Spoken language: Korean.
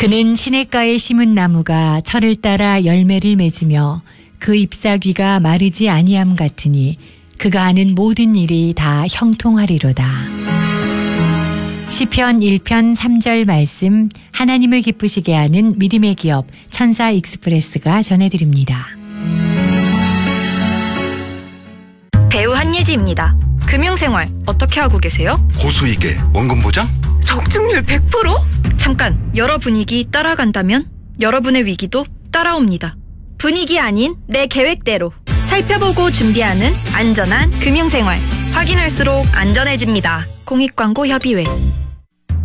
그는 시냇가에 심은 나무가 철을 따라 열매를 맺으며 그 잎사귀가 마르지 아니함 같으니 그가 하는 모든 일이 다 형통하리로다. 시편 1편 3절 말씀, 하나님을 기쁘시게 하는 믿음의 기업 천사 익스프레스가 전해드립니다. 배우 한예지입니다. 금융생활 어떻게 하고 계세요? 고수익에 원금 보장? 적중률 100%? 잠깐, 여러 분위기 따라간다면 여러분의 위기도 따라옵니다. 분위기 아닌 내 계획대로 살펴보고 준비하는 안전한 금융생활. 확인할수록 안전해집니다. 공익광고협의회.